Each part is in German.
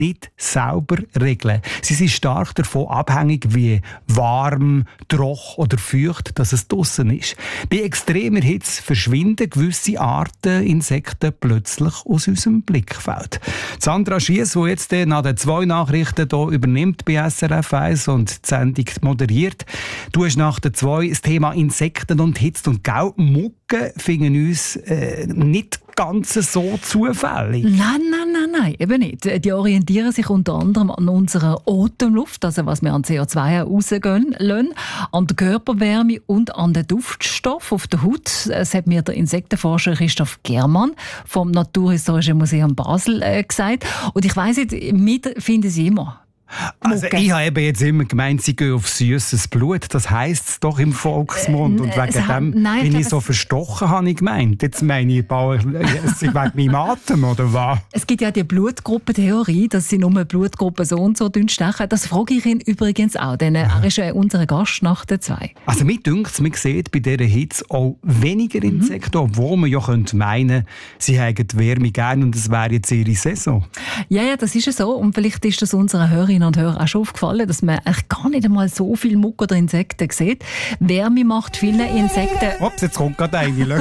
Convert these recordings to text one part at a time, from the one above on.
nicht sauber regeln. Sie sind stark davon abhängig, wie warm, trocken oder feucht dass es draussen ist. Bei extremer Hitze verschwinden gewisse Arten Insekten plötzlich aus unserem Blickfeld. Sandra Schiess, die jetzt nach den 2 Nachrichten hier übernimmt bei SRF 1 und die Sendung moderiert. Du hast nach den 2 das Thema Insekten und Hitze und Mucken finden uns nicht ganz so zufällig. Nein, eben nicht. Die orientieren sich unter anderem an unserer Atemluft, also was wir an CO2 rausgehen lassen, an der Körperwärme und an den Duftstoff auf der Haut. Das hat mir der Insektenforscher Christoph Germann vom Naturhistorischen Museum Basel gesagt. Und ich weiss nicht, wir finden sie immer. Also ich habe eben jetzt immer gemeint, sie gehen auf süßes Blut. Das heisst es doch im Volksmund. Und wegen dem bin ich so verstochen, habe ich gemeint. Jetzt meine ich, es ist wegen meinem Atem, oder was? Es gibt ja die Blutgruppentheorie, dass sie nur Blutgruppen so und so stechen. Das frage ich ihn übrigens auch, denn er ist unser Gast nach den 2. Also mir dünkt es, man sieht bei dieser Hitze auch weniger Insekten, obwohl man ja könnte meinen, sie haben die Wärme gerne und es wäre jetzt ihre Saison. Ja, das ist ja so. Und vielleicht ist das unseren Hörerinnen und Hörern auch schon aufgefallen, dass man eigentlich gar nicht einmal so viel Muck oder Insekten sieht. Wärme macht vielen Insekten... Ups, jetzt kommt gerade eine.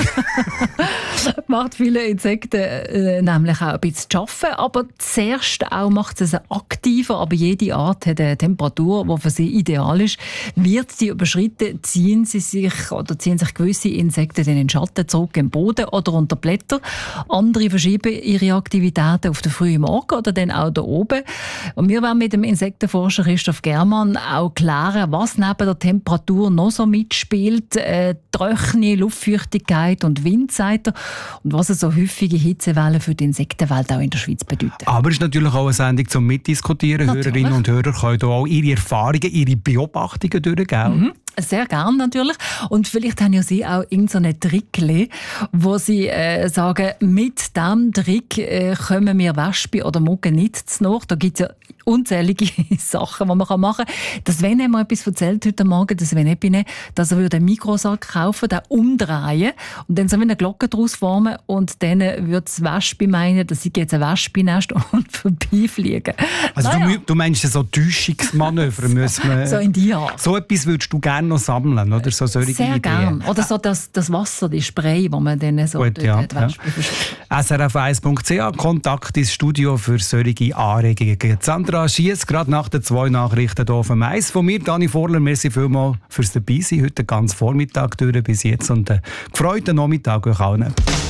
macht viele Insekten nämlich auch ein bisschen zu arbeiten, aber zuerst auch macht es aktiver, aber jede Art hat eine Temperatur, die für sie ideal ist. Wird sie überschritten, ziehen sich gewisse Insekten in den Schatten zurück im Boden oder unter Blätter. Andere verschieben ihre Aktivitäten auf den frühen Morgen oder dann auch da oben. Und wir werden mit dem Insektenforscher Christoph Germann auch klären, was neben der Temperatur noch so mitspielt. Trockene Luftfeuchtigkeit und Wind, sagt er. Und was so häufige Hitzewellen für die Insektenwelt auch in der Schweiz bedeuten. Aber es ist natürlich auch eine Sendung zum Mitdiskutieren. Natürlich. Hörerinnen und Hörer können hier auch ihre Erfahrungen, ihre Beobachtungen durchgeben. Sehr gern natürlich. Und vielleicht haben ja Sie auch irgendeinen Trickli, wo Sie sagen, mit diesem Trick kommen wir Wespen oder Mucken nicht zu nach. Da gibt es ja unzählige Sachen, die man machen kann. Das Sven hat mir etwas erzählt heute Morgen, dass er würde einen Mikrosack kaufen, den umdrehen und dann so eine Glocke daraus formen und dann würde das Wespe meinen, dass sie jetzt ein Wespennest und vorbeifliegen. Also du meinst so Täuschungsmanöver müssen wir... So in die Art. So etwas würdest du gerne noch sammeln, oder? So solche Sehr gerne. Oder so das Wasser, die Spray, das man dann so gut, ja, die Wespe srf1.ch, Kontakt ins Studio für solche Anregungen. Sandra Schiess, gerade nach den 2 Nachrichten hier auf dem Eis. Von mir, Dani Vorler, merci vielmals fürs Dabeisein. Heute ganz Vormittag durch bis jetzt und gefreuten Nachmittag euch allen.